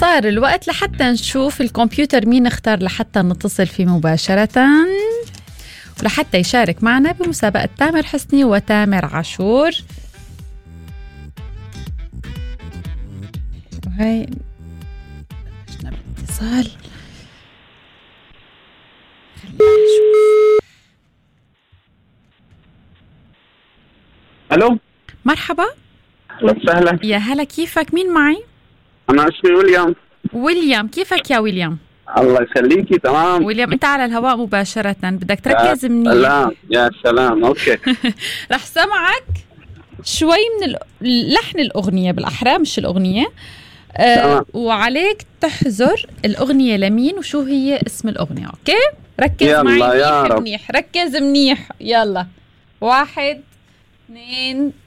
صار الوقت لحتى نشوف الكمبيوتر مين اختار لحتى نتصل فيه مباشرة ولحتى يشارك معنا بمسابقة تامر حسني وتامر عاشور. وهي بلشنا بالاتصال. الو مرحبا. اهلا وسهلا. يا هلا، كيفك؟ مين معي؟ انا اسمي ويليام. ويليام، كيفك يا ويليام؟ الله يخليكي. تمام ويليام، انت على الهواء مباشرة، بدك تركز منيح. سلام يا سلام. اوكي رح سمعك شوي من لحن الأغنية، بالأحرى مش الأغنية. وعليك تحذر الأغنية لمين وشو هي اسم الأغنية. أوكي، ركز معي منيح منيح، ركز منيح. يلا 1 2